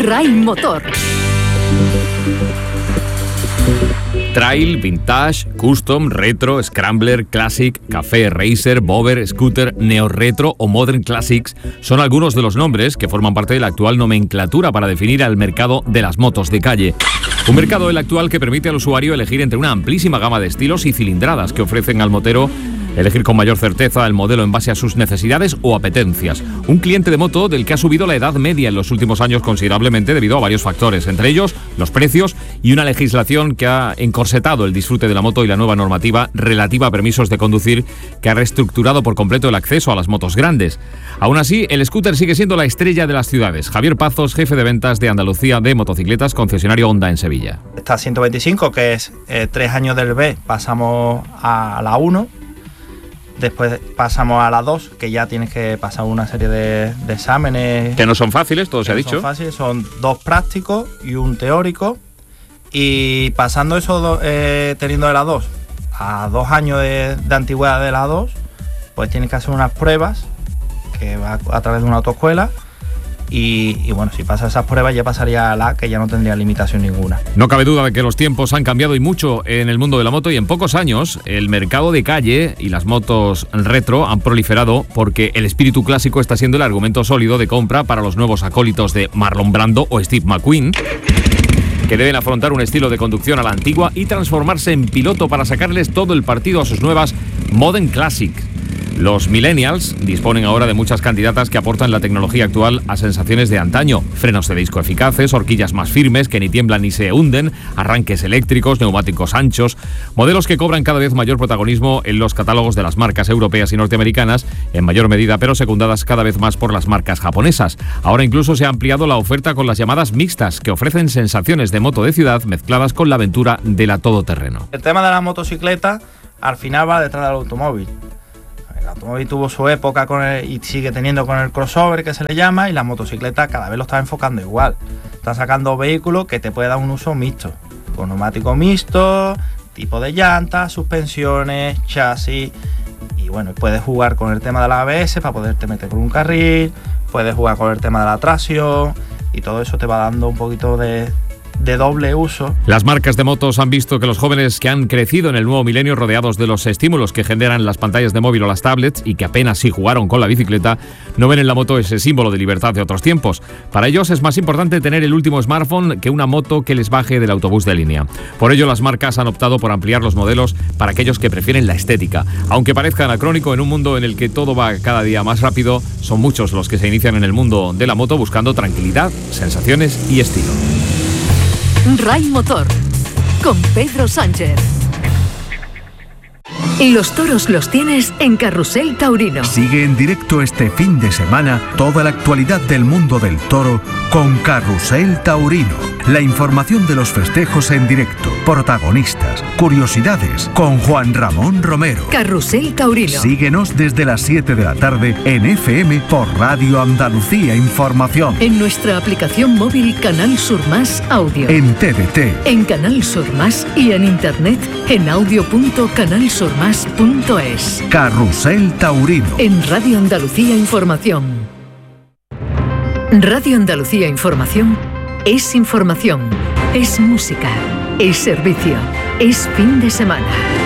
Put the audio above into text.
RAI Motor. Trail, Vintage, Custom, Retro, Scrambler, Classic, Café, Racer, Bober, Scooter, Neo Retro o Modern Classics son algunos de los nombres que forman parte de la actual nomenclatura para definir al mercado de las motos de calle. Un mercado el actual que permite al usuario elegir entre una amplísima gama de estilos y cilindradas que ofrecen al motero elegir con mayor certeza el modelo en base a sus necesidades o apetencias. Un cliente de moto del que ha subido la edad media en los últimos años considerablemente debido a varios factores, entre ellos los precios y una legislación que ha encorsetado el disfrute de la moto y la nueva normativa relativa a permisos de conducir que ha reestructurado por completo el acceso a las motos grandes. Aún así, el scooter sigue siendo la estrella de las ciudades. Javier Pazos, jefe de ventas de Andalucía de motocicletas, concesionario Honda en Sevilla. Esta 125, que es 3 años del B, pasamos a la 1. Después pasamos a la 2, que ya tienes que pasar una serie de exámenes. Que no son fáciles, todo se ha dicho. Son fáciles, son 2 prácticos y 1 teórico. Y pasando eso, teniendo de la 2 a 2 años de antigüedad de la 2, pues tienes que hacer unas pruebas que va a través de una autoescuela. Y bueno, si pasas esas pruebas ya pasaría a la que ya no tendría limitación ninguna. No cabe duda de que los tiempos han cambiado y mucho en el mundo de la moto, y en pocos años el mercado de calle y las motos retro han proliferado porque el espíritu clásico está siendo el argumento sólido de compra para los nuevos acólitos de Marlon Brando o Steve McQueen, que deben afrontar un estilo de conducción a la antigua y transformarse en piloto para sacarles todo el partido a sus nuevas Modern Classic. Los millennials disponen ahora de muchas candidatas que aportan la tecnología actual a sensaciones de antaño. Frenos de disco eficaces, horquillas más firmes que ni tiemblan ni se hunden, arranques eléctricos, neumáticos anchos, modelos que cobran cada vez mayor protagonismo en los catálogos de las marcas europeas y norteamericanas, en mayor medida pero secundadas cada vez más por las marcas japonesas. Ahora incluso se ha ampliado la oferta con las llamadas mixtas, que ofrecen sensaciones de moto de ciudad mezcladas con la aventura de la todoterreno. El tema de la motocicleta al final va detrás del automóvil. El automóvil tuvo su época y sigue teniendo con el crossover, que se le llama, y la motocicleta cada vez lo está enfocando igual. Está sacando vehículos que te puede dar un uso mixto, con neumático mixto, tipo de llantas, suspensiones, chasis, y bueno, puedes jugar con el tema de la ABS para poderte meter por un carril, puedes jugar con el tema de la tracción, y todo eso te va dando un poquito de doble uso. Las marcas de motos han visto que los jóvenes que han crecido en el nuevo milenio rodeados de los estímulos que generan las pantallas de móvil o las tablets y que apenas sí jugaron con la bicicleta, no ven en la moto ese símbolo de libertad de otros tiempos. Para ellos es más importante tener el último smartphone que una moto que les baje del autobús de línea. Por ello las marcas han optado por ampliar los modelos para aquellos que prefieren la estética. Aunque parezca anacrónico en un mundo en el que todo va cada día más rápido, son muchos los que se inician en el mundo de la moto buscando tranquilidad, sensaciones y estilo. RAI Motor, con Pedro Sánchez. Los toros los tienes en Carrusel Taurino. Sigue en directo este fin de semana toda la actualidad del mundo del toro con Carrusel Taurino. La información de los festejos en directo, protagonistas, curiosidades, con Juan Ramón Romero. Carrusel Taurino. Síguenos desde las 7 de la tarde en FM por Radio Andalucía Información. En nuestra aplicación móvil Canal Sur Más Audio. En TDT. En Canal Sur Más y en internet en audio.canalsurmas.es. Carrusel Taurino. En Radio Andalucía Información. Radio Andalucía Información es información, es música, es servicio, es fin de semana.